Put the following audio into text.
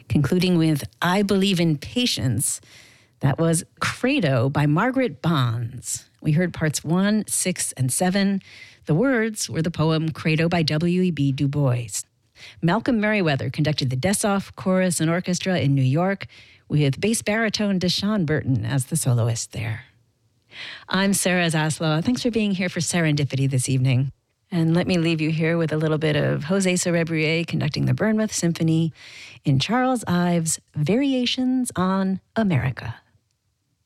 concluding with I Believe in Patience. That was Credo by Margaret Bonds. We heard parts 1, 6, and 7. The words were the poem Credo by W.E.B. Du Bois. Malcolm Merriweather conducted the Dessoff Chorus and Orchestra in New York with bass baritone Deshaun Burton as the soloist there. I'm Sarah Zaslow. Thanks for being here for Serendipity this evening. And let me leave you here with a little bit of Jose Cerebrier conducting the Bournemouth Symphony in Charles Ives' Variations on America.